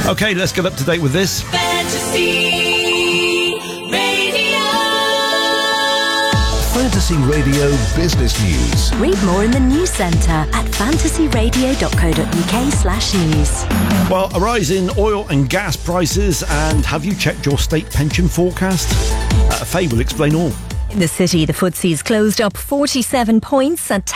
OK, let's get up to date with this. Fantasy Radio. Fantasy Radio Business News. Read more in the news centre at fantasyradio.co.uk/news. Well, a rise in oil and gas prices, and have you checked your state pension forecast? Faye will explain all. In the city, the FTSE's closed up 47 points at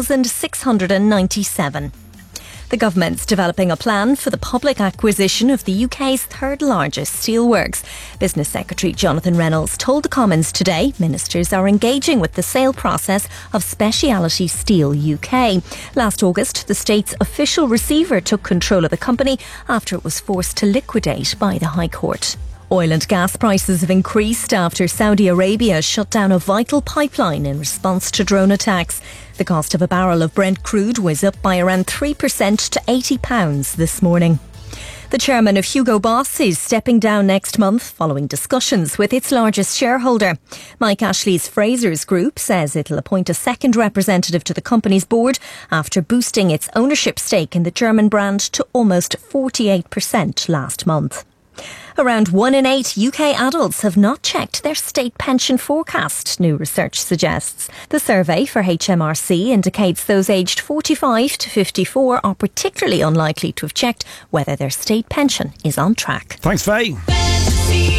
10,697. The government's developing a plan for the public acquisition of the UK's third largest steelworks. Business Secretary Jonathan Reynolds told the Commons today ministers are engaging with the sale process of Speciality Steel UK. Last August, the state's official receiver took control of the company after it was forced to liquidate by the High Court. Oil and gas prices have increased after Saudi Arabia shut down a vital pipeline in response to drone attacks. The cost of a barrel of Brent crude was up by around 3% to £80 this morning. The chairman of Hugo Boss is stepping down next month following discussions with its largest shareholder. Mike Ashley's Frasers Group says it'll appoint a second representative to the company's board after boosting its ownership stake in the German brand to almost 48% last month. Around 1 in 8 UK adults have not checked their state pension forecast, new research suggests. The survey for HMRC indicates those aged 45 to 54 are particularly unlikely to have checked whether their state pension is on track. Thanks, Faye. Fantasy